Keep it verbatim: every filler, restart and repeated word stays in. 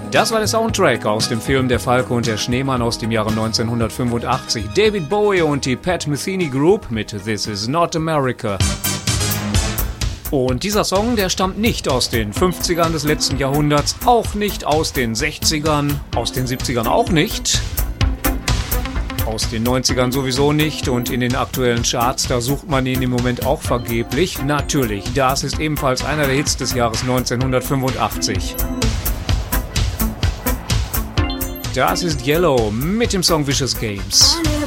Das war der Soundtrack aus dem Film Der Falke und der Schneemann aus dem Jahre neunzehnhundertfünfundachtzig. David Bowie und die Pat Metheny Group mit This Is Not America. Und dieser Song, der stammt nicht aus den fünfzigern des letzten Jahrhunderts, auch nicht aus den sechzigern, aus den siebzigern auch nicht, aus den neunzigern sowieso nicht und in den aktuellen Charts, da sucht man ihn im Moment auch vergeblich. Natürlich, das ist ebenfalls einer der Hits des Jahres neunzehnhundertfünfundachtzig. Das ist Yellow mit dem Song Vicious Games.